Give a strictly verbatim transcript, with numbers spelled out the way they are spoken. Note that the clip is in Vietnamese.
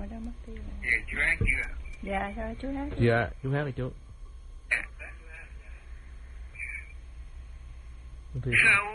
rồi đâu mất tiêu rồi. Dạ, chú hát chưa? Dạ thôi chú hát. Dạ chú hát đi chú. Không